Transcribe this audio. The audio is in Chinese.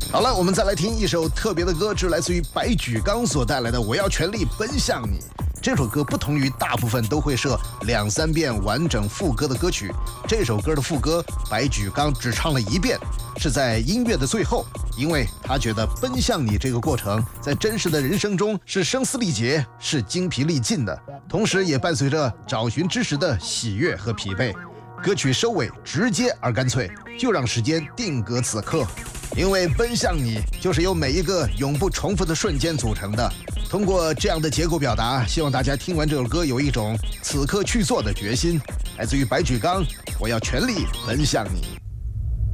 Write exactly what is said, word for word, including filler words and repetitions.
好了，我们再来听一首特别的歌，这是来自于白举纲所带来的《我要全力奔向你》。这首歌不同于大部分都会设两三遍完整副歌的歌曲，这首歌的副歌白举纲只唱了一遍，是在音乐的最后，因为他觉得奔向你这个过程在真实的人生中是声嘶力竭，是精疲力尽的，同时也伴随着找寻之时的喜悦和疲惫。歌曲收尾直接而干脆，就让时间定格此刻，因为奔向你就是由每一个永不重复的瞬间组成的。通过这样的结构表达，希望大家听完这首歌有一种此刻去做的决心。来自于白举纲，我要全力奔向你。